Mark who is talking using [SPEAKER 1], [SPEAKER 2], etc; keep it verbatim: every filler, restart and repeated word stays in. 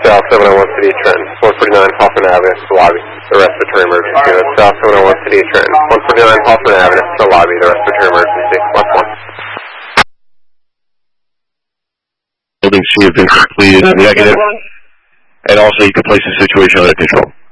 [SPEAKER 1] South seven oh one City Trenton, one forty-nine Hoffman Avenue, to the lobby, the respiratory emergency. That's South seven oh one City Trenton, one forty-nine Hoffman Avenue, to the lobby, the respiratory emergency. Left one.
[SPEAKER 2] Building C has been completed, negative. And also you can place the situation under control.